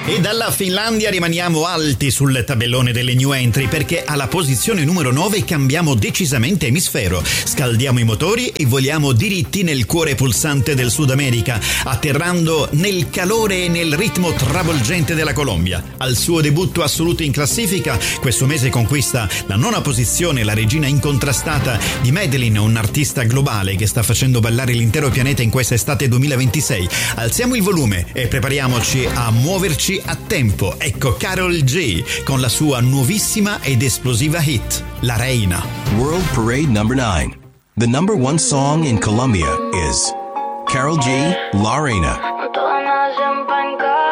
E dalla Finlandia rimaniamo alti sul tabellone delle new entry, perché alla posizione numero 9 cambiamo decisamente emisfero. Scaldiamo i motori e voliamo diritti nel cuore pulsante del Sud America, atterrando nel calore e nel ritmo travolgente della Colombia. Al suo debutto assoluto in classifica, questo mese conquista la 9ª posizione la regina incontrastata di Medellin, un artista globale che sta facendo ballare l'intero pianeta in questa estate 2026. Alziamo il volume e prepariamoci a muoverci a tempo. Ecco Karol G con la sua nuovissima ed esplosiva hit, La Reina. World Parade number 9. The number 1 song in Colombia is Karol G, La Reina. No te van a siempre en casa.